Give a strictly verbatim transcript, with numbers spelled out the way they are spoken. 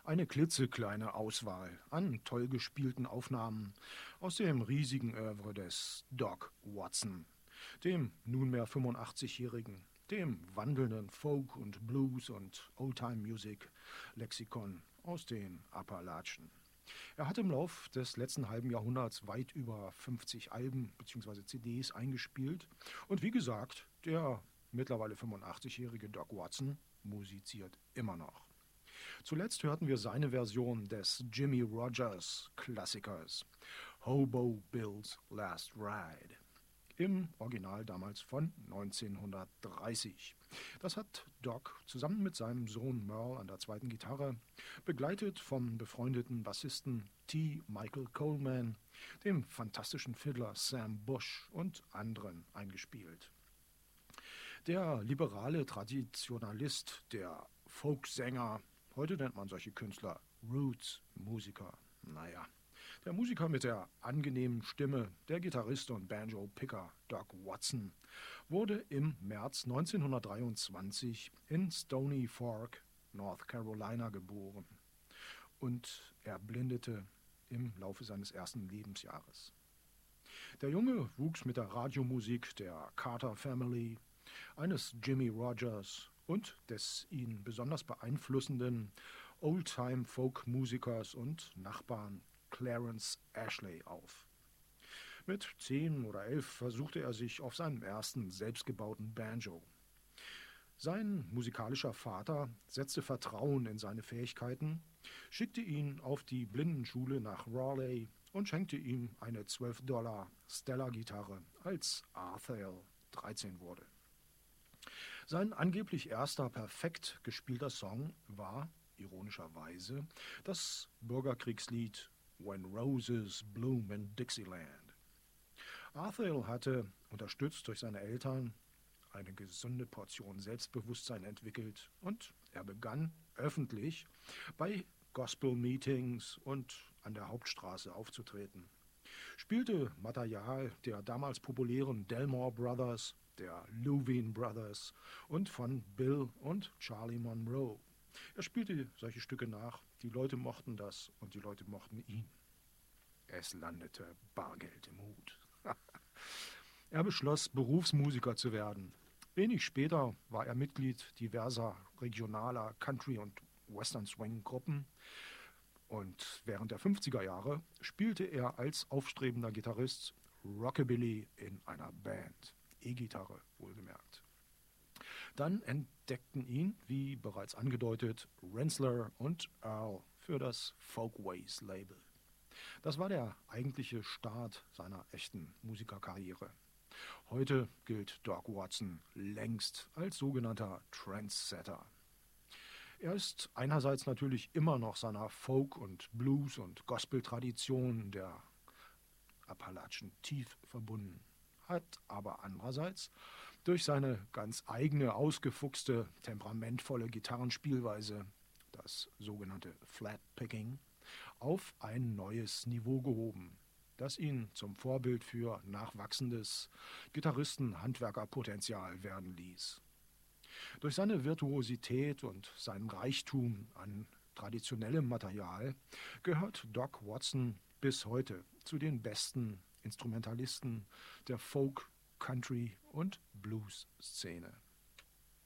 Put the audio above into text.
Eine klitzekleine Auswahl an toll gespielten Aufnahmen aus dem riesigen Œuvre des Doc Watson, dem nunmehr fünfundachtzigjährigen, dem wandelnden Folk- und Blues- und Oldtime-Music-Lexikon aus den Appalachen. Er hat im Lauf des letzten halben Jahrhunderts weit über fünfzig Alben bzw. C Ds eingespielt und wie gesagt, der mittlerweile fünfundachtzigjährige Doc Watson musiziert immer noch. Zuletzt hörten wir seine Version des Jimmy Rogers Klassikers Hobo Bill's Last Ride. Im Original damals von neunzehnhundertdreißig. Das hat Doc zusammen mit seinem Sohn Merle an der zweiten Gitarre, begleitet vom befreundeten Bassisten T. Michael Coleman, dem fantastischen Fiddler Sam Bush und anderen eingespielt. Der liberale Traditionalist, der Folksänger, heute nennt man solche Künstler Roots-Musiker, naja. Der Musiker mit der angenehmen Stimme, der Gitarrist und Banjo-Picker Doc Watson, wurde im März neunzehnhundertdreiundzwanzig in Stony Fork, North Carolina geboren und erblindete im Laufe seines ersten Lebensjahres. Der Junge wuchs mit der Radiomusik der Carter Family, eines Jimmy Rogers und des ihn besonders beeinflussenden Oldtime-Folk-Musikers und Nachbarn Clarence Ashley auf. Mit zehn oder elf versuchte er sich auf seinem ersten selbstgebauten Banjo. Sein musikalischer Vater setzte Vertrauen in seine Fähigkeiten, schickte ihn auf die Blindenschule nach Raleigh und schenkte ihm eine zwölf Dollar Stella-Gitarre, als Arthur dreizehn wurde. Sein angeblich erster perfekt gespielter Song war, ironischerweise, das Bürgerkriegslied When Roses Bloom in Dixieland. Arthur hatte, unterstützt durch seine Eltern, eine gesunde Portion Selbstbewusstsein entwickelt und er begann öffentlich bei Gospel-Meetings und an der Hauptstraße aufzutreten. Spielte Material der damals populären Delmore Brothers, der Louvin Brothers und von Bill und Charlie Monroe. Er spielte solche Stücke nach, die Leute mochten das und die Leute mochten ihn. Es landete Bargeld im Hut. Er beschloss, Berufsmusiker zu werden. Wenig später war er Mitglied diverser regionaler Country- und Western-Swing-Gruppen und während der fünfziger Jahre spielte er als aufstrebender Gitarrist Rockabilly in einer Band, E-Gitarre wohlgemerkt. Dann entdeckten ihn, wie bereits angedeutet, Rensler und Earl für das Folkways-Label. Das war der eigentliche Start seiner echten Musikerkarriere. Heute gilt Doc Watson längst als sogenannter Trendsetter. Er ist einerseits natürlich immer noch seiner Folk- und Blues- und Gospel-Tradition der Appalachen tief verbunden, hat aber andererseits durch seine ganz eigene, ausgefuchste, temperamentvolle Gitarrenspielweise, das sogenannte Flatpicking, auf ein neues Niveau gehoben, das ihn zum Vorbild für nachwachsendes Gitarristen-Handwerkerpotenzial werden ließ. Durch seine Virtuosität und seinen Reichtum an traditionellem Material gehört Doc Watson bis heute zu den besten Instrumentalisten der Folk-, Country- und Blues-Szene.